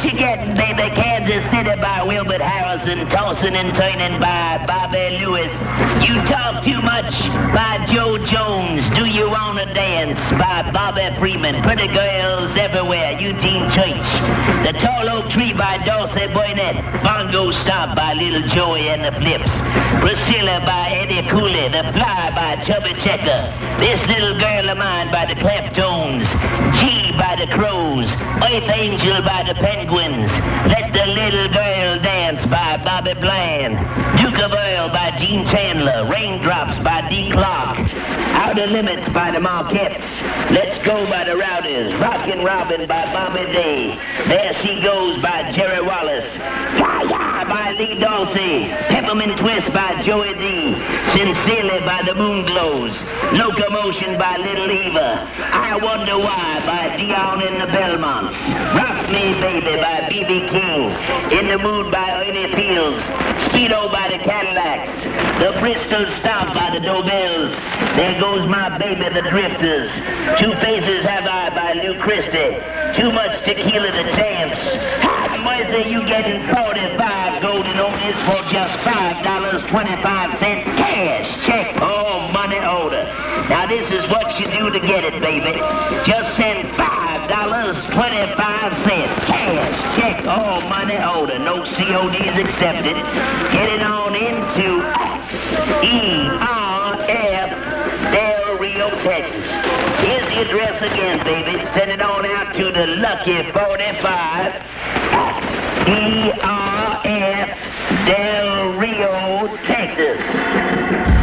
you getting, baby? Kansas City by Wilbert Harrison, tossing and turning by Bobby Lewis. You talk too much by Joe Jones. Do you wanna dance by Bobby Freeman? Pretty girls everywhere, Eugene Church. The Tall Oak Tree by Dorsey Boynette. Bongo Stomp by Little Joey and the Flips. Priscilla by Eddie Cooley. The Fly by Chubby Checker. This Little Girl of Mine by the Claptones. G by the Crows. Earth Angel by the Penguins. Let the Little Girl Dance by Bobby Bland. Duke of Earl by Gene Chandler. Raindrops by D. Clark. Outer Limits by the Marquettes. Let's Go by the Rowdies. Rockin' Robin by Bobby Day. There She Goes by Jerry Wallace. Ya-Ya by Lee Dorsey. Peppermint Twist by Joey D. Sincerely by the Moonglows. Locomotion by Little Eva. I Wonder Why by Dion and the Belmonts. Rock Me Baby by B.B. King. In the Mood by Ernie Fields. Speedo by the Cadillacs. The Bristol Stomp by the Dobells. There Goes My Baby, the Drifters. Two Faces Have I by Lou Christie. Too Much Tequila, the Champs. How much are you getting 45 golden oldies for just $5.25 cash? Check. Oh, money order. Now this is what you do to get it, baby. Just send $5.25 cash. Check. Oh, money order. No CODs accepted. Get it on into ERF Del Rio, Texas. Here's the address again, baby. Send it on out to the Lucky 45 ERF Del Rio, Texas.